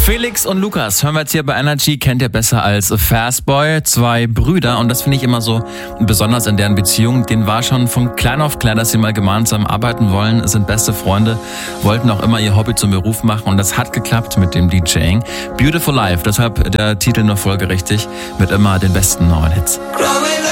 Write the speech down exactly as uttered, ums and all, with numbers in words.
Felix und Lukas hören wir jetzt hier bei Energy, kennt ihr besser als Fastboy, zwei Brüder, und das finde ich immer so besonders in deren Beziehung. Denen war schon von klein auf klar, dass sie mal gemeinsam arbeiten wollen, sind beste Freunde, wollten auch immer ihr Hobby zum Beruf machen, und das hat geklappt mit dem DJing. Beautiful Life, deshalb der Titel nur folgerichtig, mit immer den besten neuen Hits.